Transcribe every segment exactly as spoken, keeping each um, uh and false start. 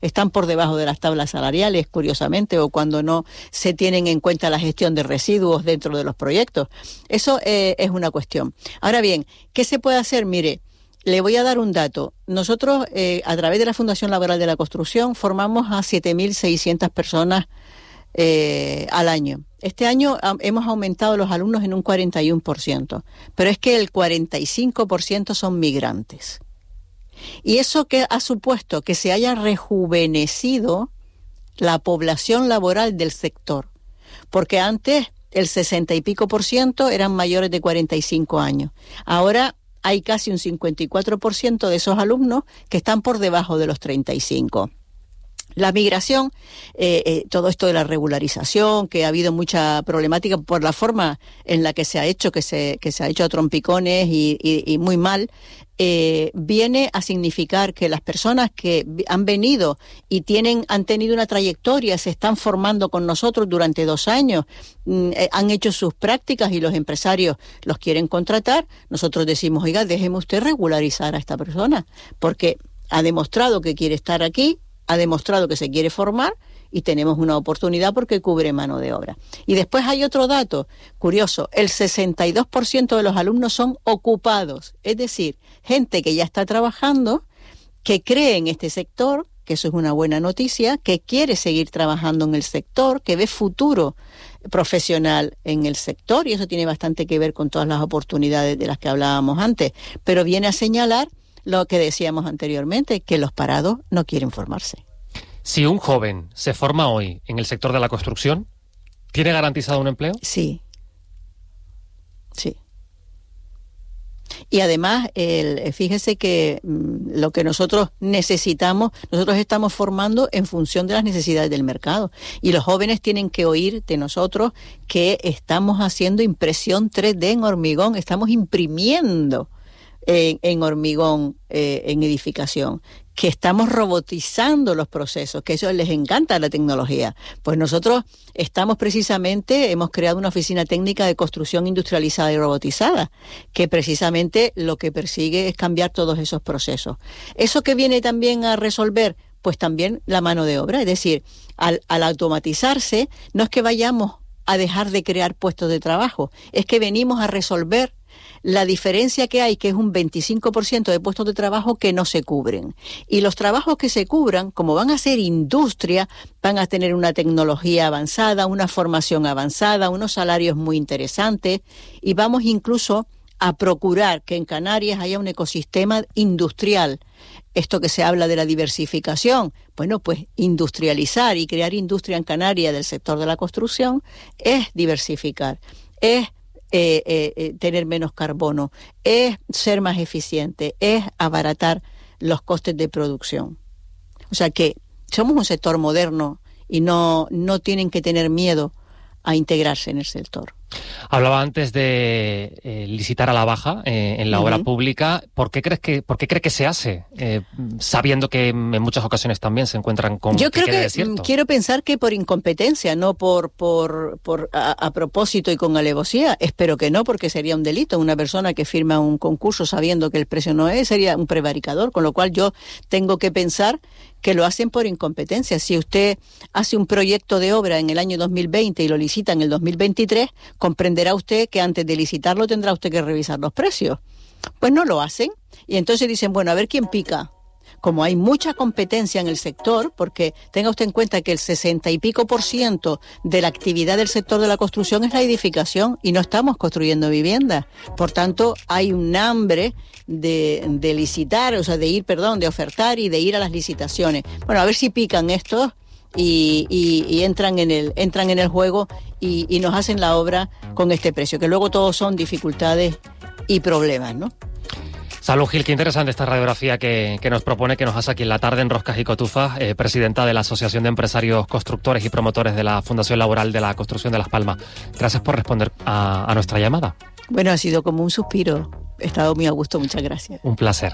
están por debajo de las tablas salariales, curiosamente, o cuando no se tienen en cuenta la gestión de residuos dentro de los proyectos. Eso eh, es una cuestión. Ahora bien, ¿qué se puede hacer? Mire, le voy a dar un dato. Nosotros, eh, a través de la Fundación Laboral de la Construcción, formamos a siete mil seiscientas personas eh, al año. Este año um, hemos aumentado los alumnos en un cuarenta y uno por ciento, pero es que el cuarenta y cinco por ciento son migrantes. Y eso que ha supuesto que se haya rejuvenecido la población laboral del sector, porque antes el sesenta y pico por ciento eran mayores de cuarenta y cinco años. Ahora hay casi un cincuenta y cuatro por ciento de esos alumnos que están por debajo de los treinta y cinco. La migración, eh, eh, todo esto de la regularización, que ha habido mucha problemática por la forma en la que se ha hecho, que se, que se ha hecho a trompicones y, y, y muy mal, eh, viene a significar que las personas que han venido y tienen, han tenido una trayectoria, se están formando con nosotros durante dos años, eh, han hecho sus prácticas y los empresarios los quieren contratar, nosotros decimos, oiga, déjeme usted regularizar a esta persona, porque ha demostrado que quiere estar aquí, ha demostrado que se quiere formar y tenemos una oportunidad porque cubre mano de obra. Y después hay otro dato curioso, el sesenta y dos por ciento de los alumnos son ocupados, es decir, gente que ya está trabajando, que cree en este sector, que eso es una buena noticia, que quiere seguir trabajando en el sector, que ve futuro profesional en el sector, y eso tiene bastante que ver con todas las oportunidades de las que hablábamos antes, pero viene a señalar lo que decíamos anteriormente, que los parados no quieren formarse. Si un joven se forma hoy en el sector de la construcción, ¿tiene garantizado un empleo? Sí. Sí. Y además, el, fíjese que mmm, lo que nosotros necesitamos, nosotros estamos formando en función de las necesidades del mercado. Y los jóvenes tienen que oír de nosotros que estamos haciendo impresión tres D en hormigón, estamos imprimiendo En, en hormigón, eh, en edificación, que estamos robotizando los procesos, que eso les encanta la tecnología. Pues nosotros estamos precisamente, hemos creado una oficina técnica de construcción industrializada y robotizada, que precisamente lo que persigue es cambiar todos esos procesos. Eso que viene también a resolver, pues también la mano de obra, es decir, al, al automatizarse, no es que vayamos a dejar de crear puestos de trabajo, es que venimos a resolver la diferencia que hay, que es un veinticinco por ciento de puestos de trabajo que no se cubren. Y los trabajos que se cubran, como van a ser industria, van a tener una tecnología avanzada, una formación avanzada, unos salarios muy interesantes, y vamos incluso a procurar que en Canarias haya un ecosistema industrial. Esto que se habla de la diversificación, bueno, pues industrializar y crear industria en Canarias del sector de la construcción es diversificar, es Eh, eh, eh, tener menos carbono, es ser más eficiente, es abaratar los costes de producción. O sea que somos un sector moderno y no, no tienen que tener miedo a integrarse en el sector. Hablaba antes de eh, licitar a la baja eh, en la uh-huh. obra pública. ¿Por qué crees que, por qué cree que se hace? Eh, sabiendo que en muchas ocasiones también se encuentran con Yo que creo que desierto. Quiero pensar que por incompetencia, no por, por, por a, a propósito y con alevosía. Espero que no, porque sería un delito. Una persona que firma un concurso sabiendo que el precio no es, sería un prevaricador, con lo cual yo tengo que pensar que lo hacen por incompetencia. Si usted hace un proyecto de obra en el año dos mil veinte y lo licita en el dos mil veintitrés, comprenderá usted que antes de licitarlo tendrá usted que revisar los precios. Pues no lo hacen y entonces dicen, bueno, a ver quién pica. Como hay mucha competencia en el sector, porque tenga usted en cuenta que el sesenta y pico por ciento de la actividad del sector de la construcción es la edificación y no estamos construyendo viviendas. Por tanto, hay un hambre de, de licitar, o sea, de ir, perdón, de ofertar y de ir a las licitaciones. Bueno, a ver si pican estos y, y, y entran en el entran en el juego y, y nos hacen la obra con este precio, que luego todos son dificultades y problemas, ¿no? Salud, Gil, qué interesante esta radiografía que, que nos propone, que nos hace aquí en la tarde en Roscas y Cotufas, eh, presidenta de la Asociación de Empresarios Constructores y Promotores de la Fundación Laboral de la Construcción de Las Palmas. Gracias por responder a, a nuestra llamada. Bueno, ha sido como un suspiro. He estado muy a gusto, muchas gracias. Un placer.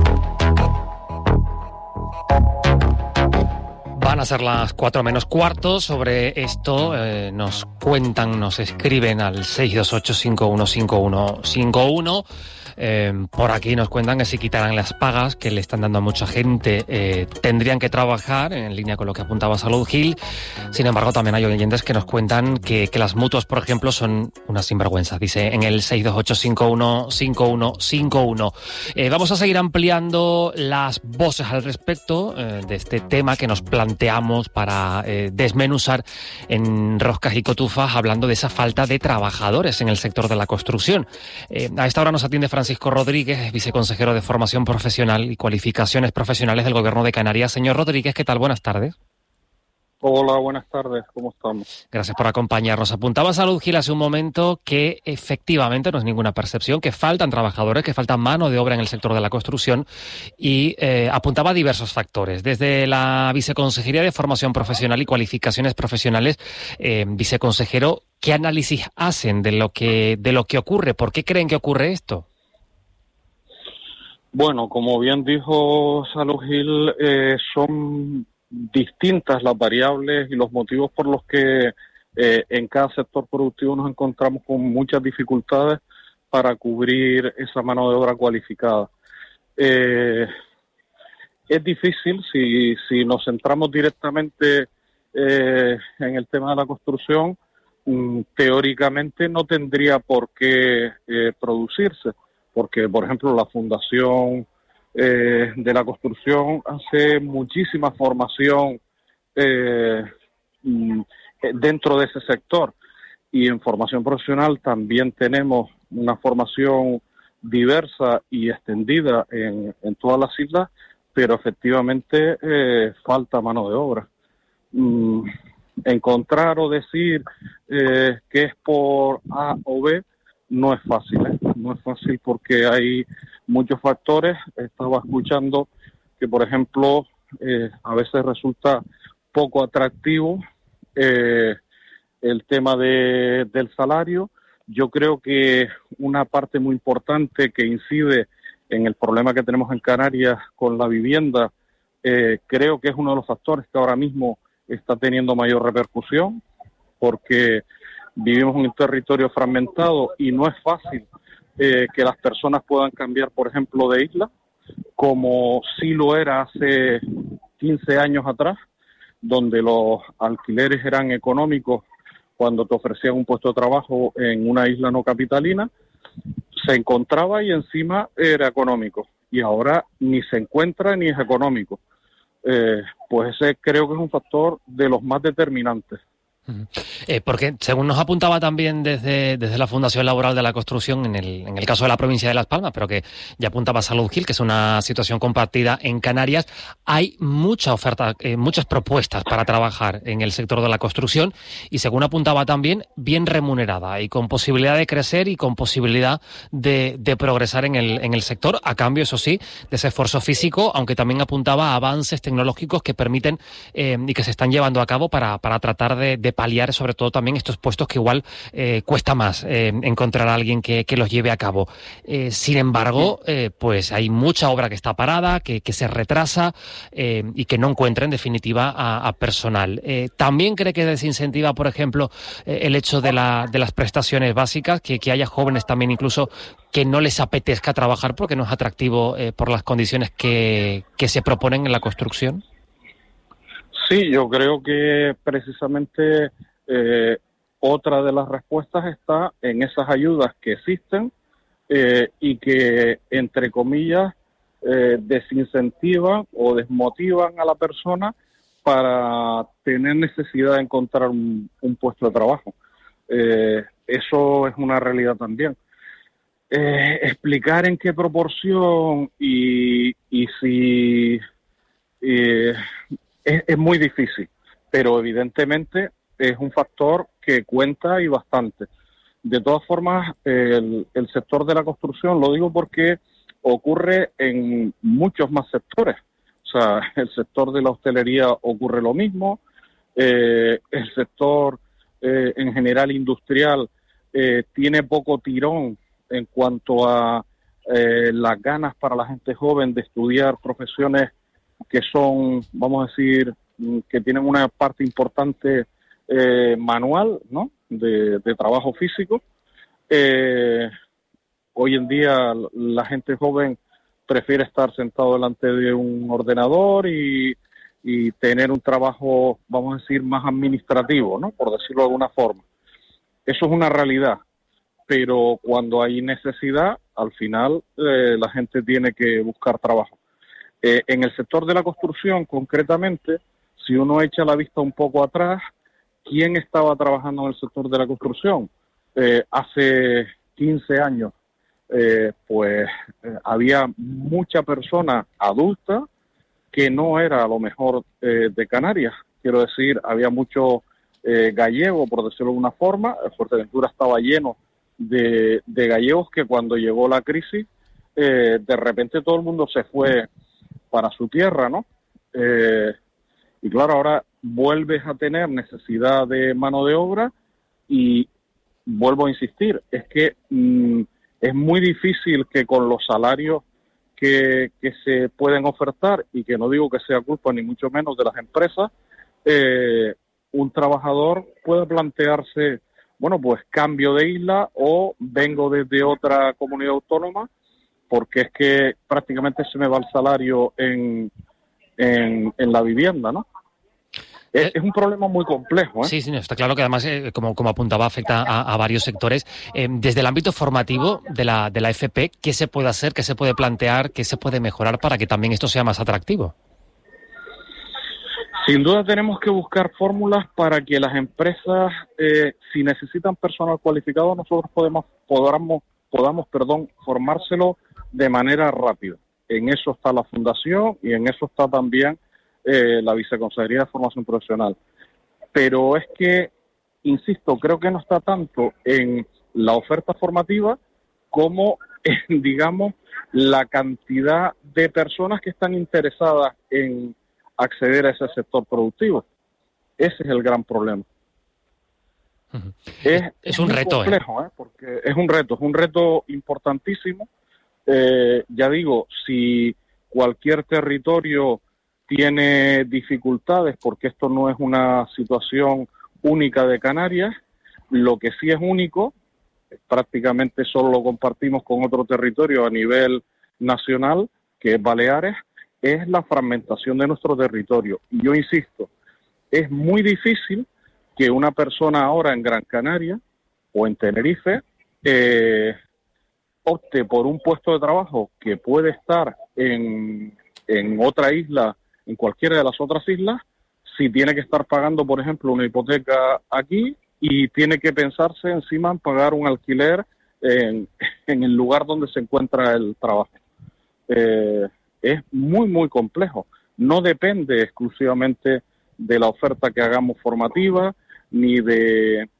Van a ser las cuatro menos cuarto. Sobre esto eh, nos cuentan, nos escriben al seis dos ocho cinco uno cinco uno cinco uno. Eh, por aquí nos cuentan que si quitaran las pagas que le están dando a mucha gente, eh, tendrían que trabajar en línea con lo que apuntaba Salud Gil. Sin embargo, también hay oyentes que nos cuentan que, que las mutuas, por ejemplo, son una sinvergüenza. Dice en el seis dos ocho cinco uno cinco uno cinco uno. Eh, vamos a seguir ampliando las voces al respecto eh, de este tema que nos planteamos para eh, desmenuzar en Roscas y Cotufas, hablando de esa falta de trabajadores en el sector de la construcción. Eh, a esta hora nos atiende Francisco Rodríguez, es viceconsejero de Formación Profesional y Cualificaciones Profesionales del Gobierno de Canarias. Señor Rodríguez, ¿qué tal? Buenas tardes. Hola, buenas tardes, ¿cómo estamos? Gracias por acompañarnos. Apuntaba Salud Gil hace un momento que efectivamente no es ninguna percepción, que faltan trabajadores, que falta mano de obra en el sector de la construcción y eh, apuntaba a diversos factores. Desde la Viceconsejería de Formación Profesional y Cualificaciones Profesionales, eh, viceconsejero, ¿qué análisis hacen de lo que de lo que ocurre? ¿Por qué creen que ocurre esto? Bueno, como bien dijo Salud Gil, eh, son distintas las variables y los motivos por los que eh, en cada sector productivo nos encontramos con muchas dificultades para cubrir esa mano de obra cualificada. Eh, es difícil si, si nos centramos directamente eh, en el tema de la construcción, mm, teóricamente no tendría por qué eh, producirse, porque, por ejemplo, la Fundación Eh, de la Construcción hace muchísima formación eh, dentro de ese sector, y en formación profesional también tenemos una formación diversa y extendida en, en todas las islas, pero efectivamente eh, falta mano de obra. Mm, encontrar o decir eh, que es por A o B no es fácil, ¿eh? No es fácil porque hay muchos factores. Estaba escuchando que, por ejemplo, eh, a veces resulta poco atractivo eh, el tema de, del salario. Yo creo que una parte muy importante que incide en el problema que tenemos en Canarias con la vivienda, eh, creo que es uno de los factores que ahora mismo está teniendo mayor repercusión, porque vivimos en un territorio fragmentado y no es fácil eh, que las personas puedan cambiar, por ejemplo, de isla, como sí lo era hace quince años atrás, donde los alquileres eran económicos cuando te ofrecían un puesto de trabajo en una isla no capitalina, se encontraba y encima era económico, y ahora ni se encuentra ni es económico. Eh, pues ese creo que es un factor de los más determinantes. Eh, porque según nos apuntaba también desde, desde la Fundación Laboral de la Construcción, en el, en el caso de la provincia de Las Palmas, pero que ya apuntaba Salud Gil, que es una situación compartida en Canarias, hay mucha oferta, eh, muchas propuestas para trabajar en el sector de la construcción y, según apuntaba también, bien remunerada y con posibilidad de crecer y con posibilidad de, de progresar en el, en el sector, a cambio, eso sí, de ese esfuerzo físico, aunque también apuntaba a avances tecnológicos que permiten eh, y que se están llevando a cabo para, para tratar de, de paliar sobre todo también estos puestos que igual eh, cuesta más eh, encontrar a alguien que, que los lleve a cabo. Eh, sin embargo, eh, pues hay mucha obra que está parada, que, que se retrasa eh, y que no encuentra en definitiva a, a personal. Eh, también cree que desincentiva, por ejemplo, eh, el hecho de, la, de las prestaciones básicas, que, que haya jóvenes también incluso que no les apetezca trabajar porque no es atractivo eh, por las condiciones que, que se proponen en la construcción. Sí, yo creo que precisamente eh, otra de las respuestas está en esas ayudas que existen eh, y que, entre comillas, eh, desincentivan o desmotivan a la persona para tener necesidad de encontrar un, un puesto de trabajo. Eh, eso es una realidad también. Eh, explicar en qué proporción y, y si... Eh, Es, es muy difícil, pero evidentemente es un factor que cuenta y bastante. De todas formas, el, el sector de la construcción, lo digo porque ocurre en muchos más sectores. O sea, el sector de la hostelería ocurre lo mismo, eh, el sector eh, en general industrial eh, tiene poco tirón en cuanto a eh, las ganas para la gente joven de estudiar profesiones que son, vamos a decir, que tienen una parte importante eh, manual, ¿no? De, de trabajo físico. Eh, hoy en día la gente joven prefiere estar sentado delante de un ordenador y, y tener un trabajo, vamos a decir, más administrativo, ¿no? Por decirlo de alguna forma. Eso es una realidad, pero cuando hay necesidad, al final eh, la gente tiene que buscar trabajo. Eh, en el sector de la construcción, concretamente, si uno echa la vista un poco atrás, ¿quién estaba trabajando en el sector de la construcción? Eh, hace quince años, eh, pues eh, había mucha persona adulta que no era a lo mejor eh, de Canarias. Quiero decir, había mucho eh, gallego, por decirlo de una forma. Fuerteventura estaba lleno de, de gallegos que cuando llegó la crisis, eh, de repente todo el mundo se fue para su tierra, ¿no? Eh, y claro, ahora vuelves a tener necesidad de mano de obra y vuelvo a insistir, es que mmm, es muy difícil que con los salarios que, que se pueden ofertar, y que no digo que sea culpa ni mucho menos de las empresas, eh, un trabajador pueda plantearse, bueno, pues cambio de isla o vengo desde otra comunidad autónoma, porque es que prácticamente se me va el salario en, en, en la vivienda, ¿no? Es, es un problema muy complejo, ¿eh? Sí, sí, está claro que además, eh, como, como apuntaba, afecta a, a varios sectores. Eh, desde el ámbito formativo de la, de la F P, ¿qué se puede hacer, qué se puede plantear, qué se puede mejorar para que también esto sea más atractivo? Sin duda tenemos que buscar fórmulas para que las empresas, eh, si necesitan personal cualificado, nosotros podemos, podamos, podamos perdón, formárselo de manera rápida. En eso está la Fundación y en eso está también eh, la Viceconsejería de Formación Profesional. Pero es que, insisto, creo que no está tanto en la oferta formativa como en, digamos, la cantidad de personas que están interesadas en acceder a ese sector productivo. Ese es el gran problema. Uh-huh. Es, es, es un muy reto, complejo, ¿eh? ¿eh? Porque es un reto, es un reto importantísimo. Eh, ya digo, si cualquier territorio tiene dificultades, porque esto no es una situación única de Canarias, lo que sí es único, prácticamente solo lo compartimos con otro territorio a nivel nacional, que es Baleares, es la fragmentación de nuestro territorio. Y yo insisto, es muy difícil que una persona ahora en Gran Canaria o en Tenerife eh, opte por un puesto de trabajo que puede estar en, en otra isla, en cualquiera de las otras islas, si tiene que estar pagando, por ejemplo, una hipoteca aquí y tiene que pensarse encima en pagar un alquiler en, en el lugar donde se encuentra el trabajo. Eh, es muy, muy complejo. No depende exclusivamente de la oferta que hagamos formativa, ni de,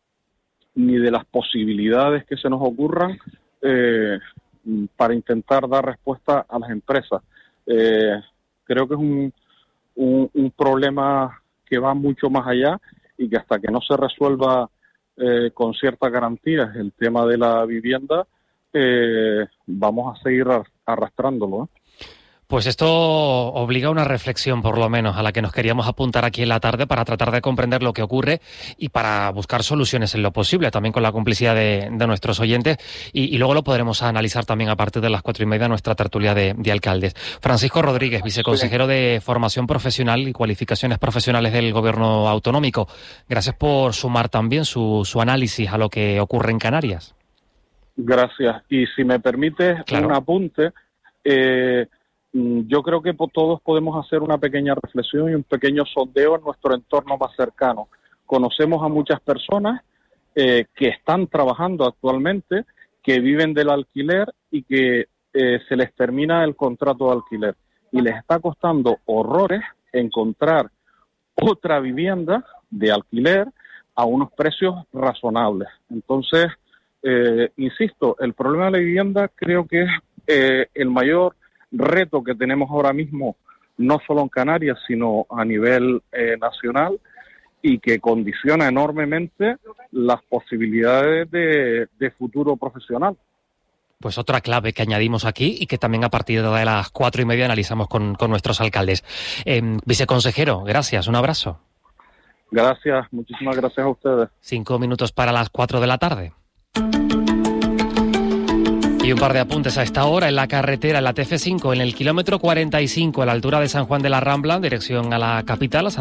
ni de las posibilidades que se nos ocurran eh, para intentar dar respuesta a las empresas. Eh, creo que es un, un, un problema que va mucho más allá y que hasta que no se resuelva eh, con ciertas garantías el tema de la vivienda, eh, vamos a seguir arrastrándolo, ¿eh? Pues esto obliga a una reflexión, por lo menos, a la que nos queríamos apuntar aquí en la tarde para tratar de comprender lo que ocurre y para buscar soluciones en lo posible, también con la complicidad de, de nuestros oyentes. Y, y luego lo podremos analizar también a partir de las cuatro y media en nuestra tertulia de, de alcaldes. Francisco Rodríguez, viceconsejero de Formación Profesional y Cualificaciones Profesionales del Gobierno Autonómico. Gracias por sumar también su, su análisis a lo que ocurre en Canarias. Gracias. Y si me permites, claro, un apunte. Eh, Yo creo que todos podemos hacer una pequeña reflexión y un pequeño sondeo en nuestro entorno más cercano. Conocemos a muchas personas eh, que están trabajando actualmente, que viven del alquiler y que eh, se les termina el contrato de alquiler. Y les está costando horrores encontrar otra vivienda de alquiler a unos precios razonables. Entonces, eh, insisto, el problema de la vivienda creo que es eh, el mayor reto que tenemos ahora mismo, no solo en Canarias, sino a nivel eh, nacional, y que condiciona enormemente las posibilidades de, de futuro profesional. Pues otra clave que añadimos aquí y que también a partir de las cuatro y media analizamos con, con nuestros alcaldes. Eh, viceconsejero, gracias, un abrazo. Gracias, muchísimas gracias a ustedes. Cinco minutos para las cuatro de la tarde. Y un par de apuntes a esta hora en la carretera, en la T F cinco, en el kilómetro cuarenta y cinco, a la altura de San Juan de la Rambla, en dirección a la capital, a